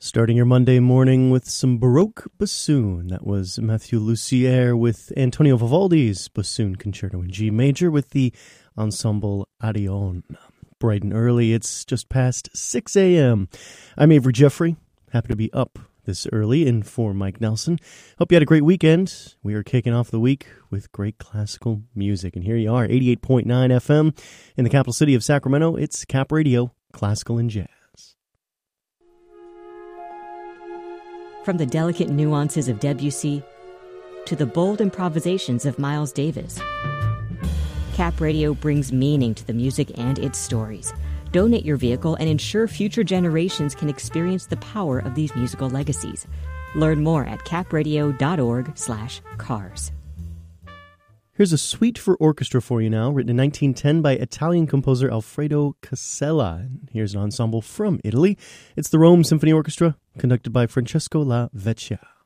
Starting your Monday morning with some Baroque bassoon. That was Mathieu Lussière with Antonio Vivaldi's Bassoon Concerto in G Major with the Ensemble Arion. Bright and early, it's just past 6 a.m. I'm Avery Jeffrey, happy to be up this early in for Mike Nelson. Hope you had a great weekend. We are kicking off the week with great classical music. And here you are, 88.9 FM in the capital city of Sacramento. It's Cap Radio, Classical and Jazz. From the delicate nuances of Debussy to the bold improvisations of Miles Davis, Cap Radio brings meaning to the music and its stories. Donate your vehicle and ensure future generations can experience the power of these musical legacies. Learn more at capradio.org/cars. Here's a suite for orchestra for you now, written in 1910 by Italian composer Alfredo Casella. And here's an ensemble from Italy. It's the Rome Symphony Orchestra, conducted by Francesco La Vecchia.